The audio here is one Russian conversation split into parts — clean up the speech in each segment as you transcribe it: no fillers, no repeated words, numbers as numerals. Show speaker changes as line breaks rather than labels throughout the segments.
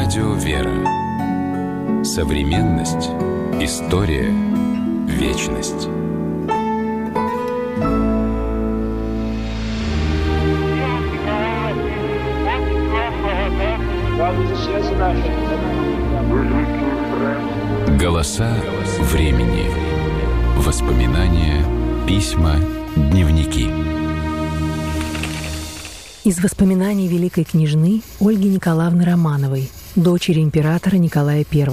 Радио «Вера». Современность. История. Вечность. Голоса времени. Воспоминания, письма, дневники.
Из воспоминаний великой княжны Ольги Николаевны Романовой, дочери императора Николая I,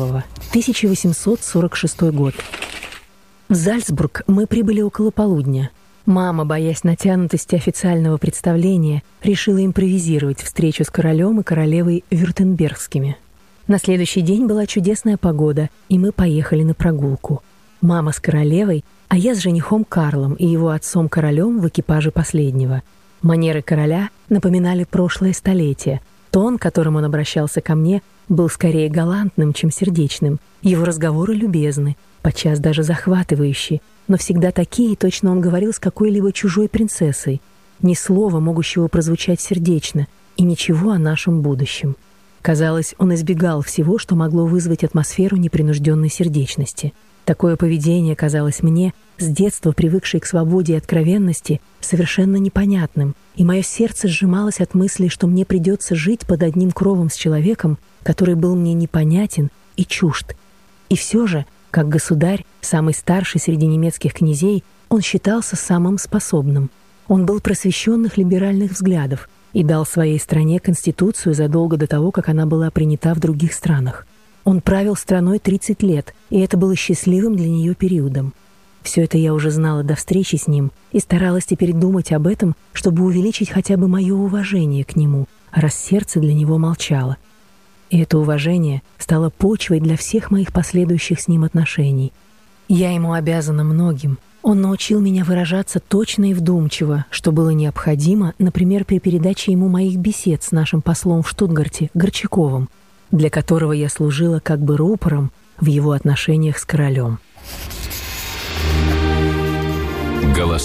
1846 год. В Зальцбург мы прибыли около полудня. Мама, боясь натянутости официального представления, решила импровизировать встречу с королем и королевой вюртембергскими. На следующий день была чудесная погода, и мы поехали на прогулку. Мама с королевой, а я с женихом Карлом и его отцом-королем в экипаже последнего. Манеры короля напоминали прошлое столетие. Тон, которым он обращался ко мне, был скорее галантным, чем сердечным. Его разговоры любезны, подчас даже захватывающие, но всегда такие, точно он говорил с какой-либо чужой принцессой. Ни слова, могущего прозвучать сердечно, и ничего о нашем будущем. Казалось, он избегал всего, что могло вызвать атмосферу непринужденной сердечности. Такое поведение казалось мне, с детства привыкшей к свободе и откровенности, совершенно непонятным, и мое сердце сжималось от мысли, что мне придется жить под одним кровом с человеком, который был мне непонятен и чужд. И все же, как государь, самый старший среди немецких князей, он считался самым способным. Он был просвещенных либеральных взглядов и дал своей стране конституцию задолго до того, как она была принята в других странах. Он правил страной 30 лет, и это было счастливым для нее периодом. Все это я уже знала до встречи с ним и старалась теперь думать об этом, чтобы увеличить хотя бы мое уважение к нему, раз сердце для него молчало. И это уважение стало почвой для всех моих последующих с ним отношений. Я ему обязана многим. Он научил меня выражаться точно и вдумчиво, что было необходимо, например, при передаче ему моих бесед с нашим послом в Штутгарте, Горчаковым, для которого я служила как бы рупором в его отношениях с королем.